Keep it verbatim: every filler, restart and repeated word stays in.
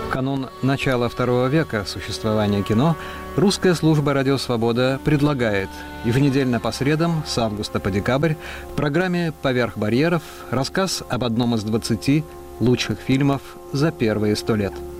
В канун начала второго века существования кино русская служба «Радио Свобода» предлагает еженедельно по средам с августа по декабрь в программе «Поверх барьеров» рассказ об одном из двадцати лучших фильмов за первые сто лет.